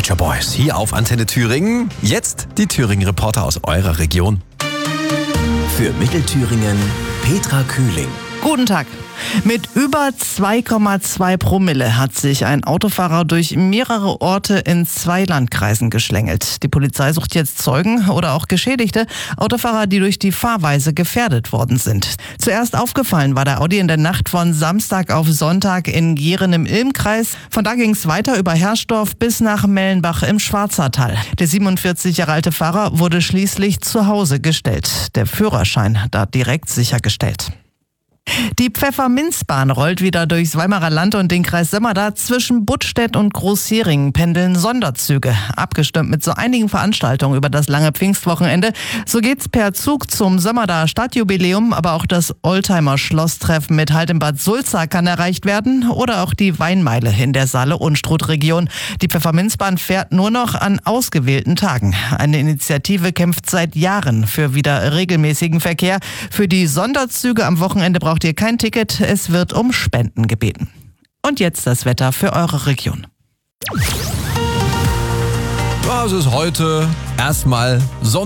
Pet Shop Boys hier auf Antenne Thüringen. Jetzt die Thüringen-Reporter aus eurer Region. Für Mittelthüringen Petra Kühling. Guten Tag. Mit über 2,2 Promille hat sich ein Autofahrer durch mehrere Orte in 2 Landkreisen geschlängelt. Die Polizei sucht jetzt Zeugen oder auch Geschädigte, Autofahrer, die durch die Fahrweise gefährdet worden sind. Zuerst aufgefallen war der Audi in der Nacht von Samstag auf Sonntag in Gehren im Ilmkreis. Von da ging es weiter über Herschdorf bis nach Mellenbach im Schwarzertal. Der 47 Jahre alte Fahrer wurde schließlich zu Hause gestellt. Der Führerschein da direkt sichergestellt. Die Pfefferminzbahn rollt wieder durchs Weimarer Land und den Kreis Sömmerda. Zwischen Buttstedt und Großheringen pendeln Sonderzüge, abgestimmt mit so einigen Veranstaltungen über das lange Pfingstwochenende. So geht's per Zug zum Sömmerda Stadtjubiläum, aber auch das Oldtimer-Schlosstreffen mit Halt in Bad Sulza kann erreicht werden oder auch die Weinmeile in der Saale-Unstrut-Region. Die Pfefferminzbahn fährt nur noch an ausgewählten Tagen. Eine Initiative kämpft seit Jahren für wieder regelmäßigen Verkehr. Für die Sonderzüge am Wochenende braucht ihr kein Ticket, es wird um Spenden gebeten. Und jetzt das Wetter für eure Region. Ja, es ist heute erstmal Sonntag.